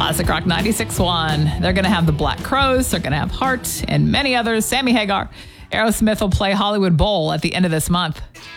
Classic Rock 96.1. They're going to have the Black Crowes. They're going to have Heart and many others. Sammy Hagar. Aerosmith will play Hollywood Bowl at the end of this month.